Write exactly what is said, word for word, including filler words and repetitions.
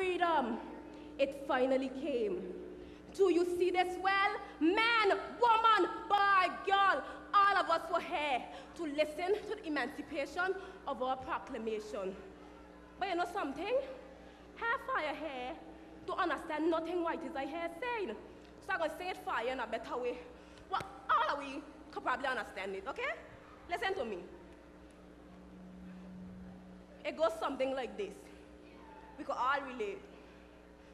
freedom, it finally came. Do you see this well? Man, woman, boy, girl, all of us were here to listen to the emancipation of our proclamation. But you know something? Have fire here to understand nothing what it is I hear saying. So I'm going to say it fire in a better way. Well, all of we could probably understand it, okay? Listen to me. It goes something like this. We could all relate.